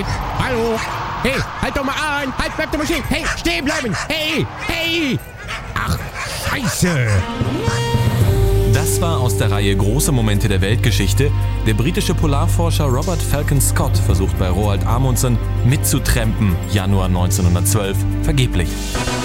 Hey, hallo. Hey, halt doch mal an. Halt, bleib doch mal stehen. Hey, stehen bleiben. Hey, hey. Ach, Scheiße. Das war aus der Reihe Große Momente der Weltgeschichte. Der britische Polarforscher Robert Falcon Scott versucht bei Roald Amundsen mitzutrempen, Januar 1912, vergeblich.